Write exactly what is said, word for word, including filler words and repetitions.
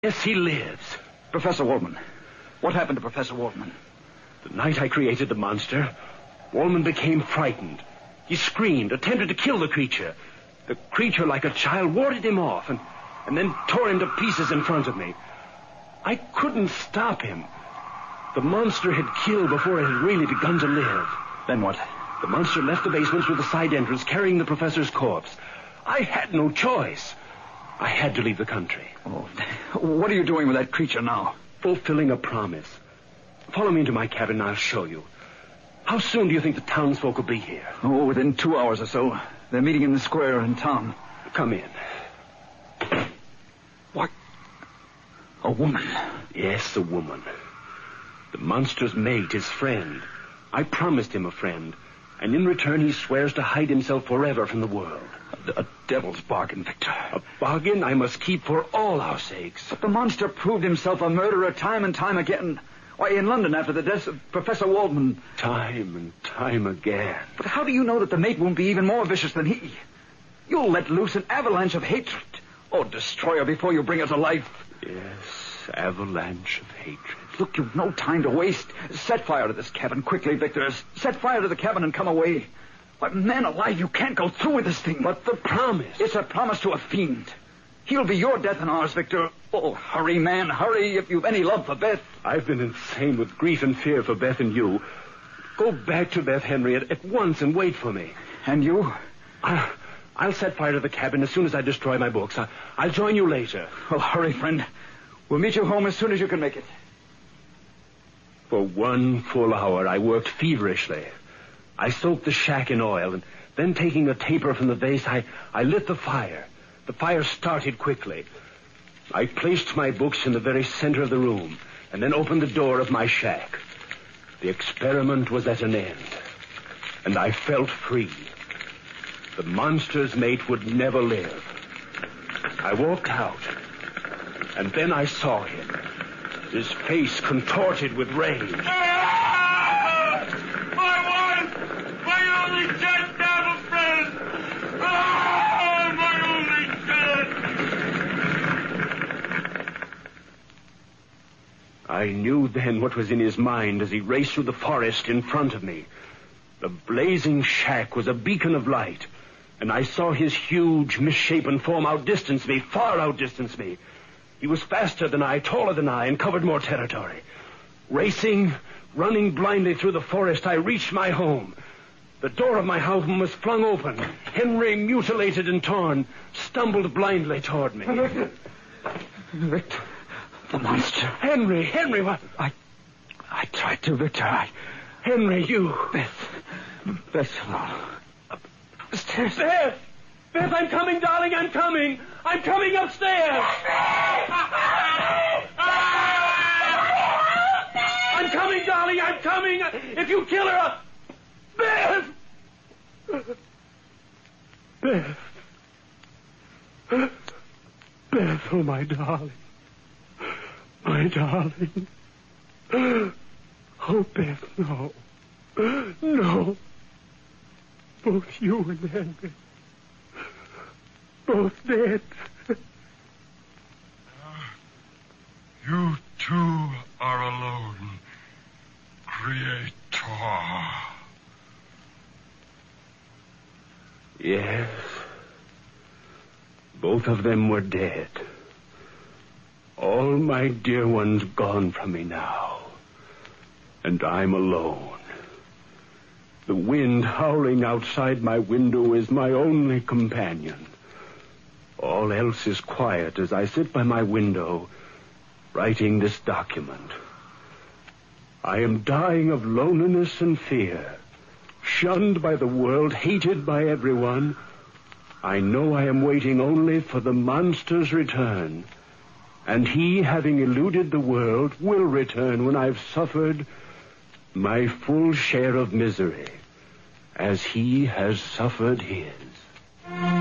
Yes, he lives. Professor Waldman. What happened to Professor Waldman? The night I created the monster, Waldman became frightened. He screamed, attempted to kill the creature. The creature, like a child, warded him off and, and then tore him to pieces in front of me. I couldn't stop him. The monster had killed before it had really begun to live. Then what? The monster left the basement through the side entrance, carrying the professor's corpse. I had no choice. I had to leave the country. Oh, what are you doing with that creature now? Fulfilling a promise. Follow me into my cabin and I'll show you. How soon do you think the townsfolk will be here? Oh, within two hours or so. They're meeting in the square in town. Come in. What? A woman? Yes, a woman. The monster's mate, his friend. I promised him a friend, and in return he swears to hide himself forever from the world. A, a devil's bargain, Victor. A bargain I must keep for all our sakes. But the monster proved himself a murderer time and time again. Why, in London after the death of Professor Waldman. Time and time again. But how do you know that the mate won't be even more vicious than he? You'll let loose an avalanche of hatred. Oh, destroy her before you bring her to life. Yes, avalanche of hatred. Look, you've no time to waste. Set fire to this cabin quickly, Victor. Set fire to the cabin and come away. But man alive, you can't go through with this thing. But the promise. It's a promise to a fiend. He'll be your death and ours, Victor. Oh, hurry, man, hurry, if you've any love for Beth. I've been insane with grief and fear for Beth and you. Go back to Beth, Henry, at, at once and wait for me. And you? I'll, I'll set fire to the cabin as soon as I destroy my books. I, I'll join you later. Well, hurry, friend. We'll meet you home as soon as you can make it. For one full hour, I worked feverishly. I soaked the shack in oil, and then taking a taper from the vase, I, I lit the fire. The fire started quickly. I placed my books in the very center of the room, and then opened the door of my shack. The experiment was at an end, and I felt free. The monster's mate would never live. I walked out, and then I saw him, his face contorted with rage. Ah! My wife! My only dead devil friend! Ah! My only dead! I knew then what was in his mind as he raced through the forest in front of me. The blazing shack was a beacon of light, and I saw his huge, misshapen form outdistance me, far outdistance me. He was faster than I, taller than I, and covered more territory. Racing, running blindly through the forest, I reached my home. The door of my home was flung open. Henry, mutilated and torn, stumbled blindly toward me. Victor. Victor. The monster. Henry, Henry, what? I... I tried to, Victor. I... Henry, you. Beth. Beth, no. Upstairs. Beth! Beth, I'm coming, darling, I'm coming. I'm coming upstairs. I'm coming, darling, I'm coming. If you kill her, Beth! Beth. Beth, oh, my darling. My darling. Oh, Beth, no. No. Both you and Henry. Both dead. You two are alone, Creator. Yes. Both of them were dead. All my dear ones gone from me now. And I'm alone. The wind howling outside my window is my only companion. All else is quiet as I sit by my window, writing this document. I am dying of loneliness and fear, shunned by the world, hated by everyone. I know I am waiting only for the monster's return, and he, having eluded the world, will return when I've suffered my full share of misery, as he has suffered his.